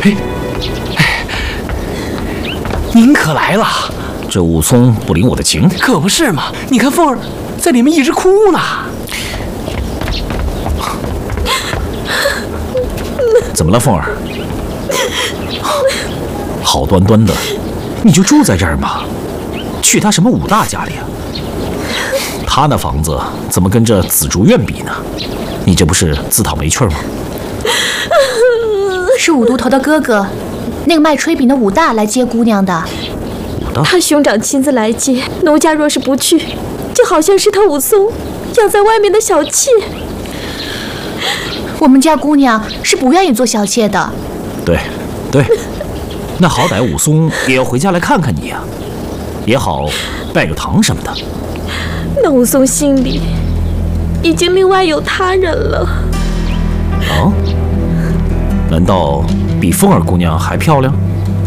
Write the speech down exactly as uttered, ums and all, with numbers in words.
嘿，您可来了。 这武松不领我的情， 可不是嘛！你看凤儿在里面一直哭呢。 怎么了，凤儿？好端端的，你就住在这儿吗？去他什么武大家里啊？他那房子怎么跟这紫竹院比呢？你这不是自讨没趣吗？ 是武都头的哥哥，那个卖炊饼的武大来接姑娘的。 他兄长亲自来接，奴家若是不去，就好像是他武松养在外面的小妾。 我们家姑娘是不愿意做小妾的。 对，对，那好歹武松也要回家来看看你呀、啊，也好拜个堂什么的。 那武松心里已经另外有他人了。 啊？难道比凤儿姑娘还漂亮？